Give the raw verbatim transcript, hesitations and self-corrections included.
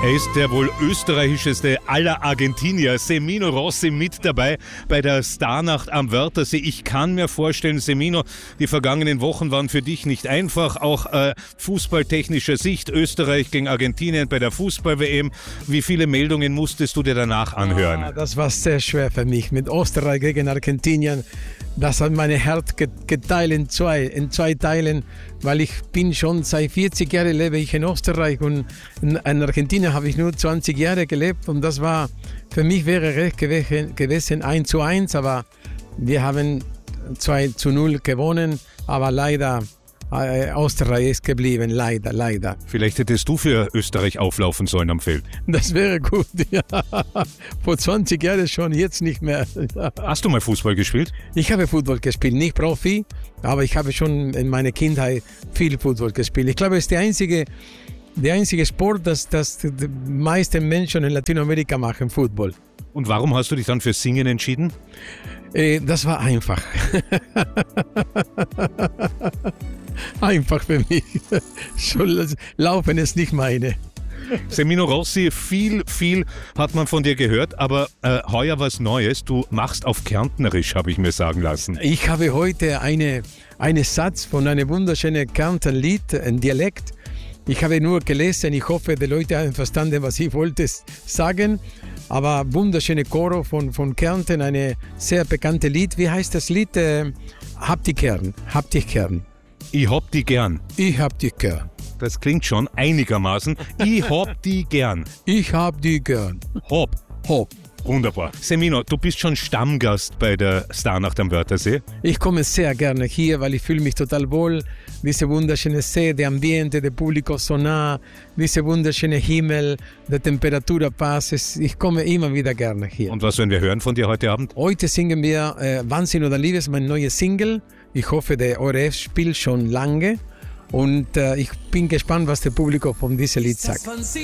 Er ist der wohl österreichischste aller Argentinier, Semino Rossi, mit dabei bei der Starnacht am Wörthersee. Ich kann mir vorstellen, Semino, die vergangenen Wochen waren für dich nicht einfach, auch äh, fußballtechnischer Sicht, Österreich gegen Argentinien bei der Fußball-W M. Wie viele Meldungen musstest du dir danach anhören? Ah, das war sehr schwer für mich, mit Österreich gegen Argentinien. Das hat mein Herz geteilt in zwei, in zwei Teilen, weil ich bin schon seit vierzig Jahren lebe ich in Österreich und in, in Argentinien habe ich nur zwanzig Jahre gelebt und das war, für mich wäre recht gewesen, gewesen eins zu eins, aber wir haben zwei zu null gewonnen, aber leider äh, Österreich ist geblieben, leider, leider. Vielleicht hättest du für Österreich auflaufen sollen am Feld. Das wäre gut, ja. Vor zwanzig Jahren schon, jetzt nicht mehr. Hast du mal Fußball gespielt? Ich habe Fußball gespielt, nicht Profi, aber ich habe schon in meiner Kindheit viel Fußball gespielt. Ich glaube, es ist der einzige, der einzige Sport, das, das die meisten Menschen in Lateinamerika machen, Fußball. Und warum hast du dich dann für Singen entschieden? Äh, das war einfach. Einfach für mich. Schon Laufen ist nicht meine. Semino Rossi, viel, viel hat man von dir gehört, aber äh, heuer was Neues. Du machst auf Kärntnerisch, habe ich mir sagen lassen. Ich habe heute eine, einen Satz von einem wunderschönen Kärntnerlied, ein Dialekt. Ich habe nur gelesen, ich hoffe, die Leute haben verstanden, was ich wollte sagen. Aber wunderschöne Choro von, von Kärnten, ein sehr bekanntes Lied. Wie heißt das Lied? Äh, hab dich gern, hab dich gern. Ich hab die gern. Ich hab dich gern. Das klingt schon einigermaßen. Ich hab die gern. Ich hab die gern. Hopp. Hopp. Wunderbar. Semino, du bist schon Stammgast bei der Starnacht am Wörthersee. Ich komme sehr gerne hier, weil ich fühle mich total wohl. Diese wunderschöne See, der Ambiente, der Publikum so nah, dieser wunderschöne Himmel, die Temperatur passt. Ich komme immer wieder gerne hier. Und was werden wir hören von dir heute Abend? Heute singen wir äh, Wahnsinn oder Liebe, ist mein neues Single. Ich hoffe, der O R F spielt schon lange. Und äh, ich bin gespannt, was das Publikum von diesem Lied sagt.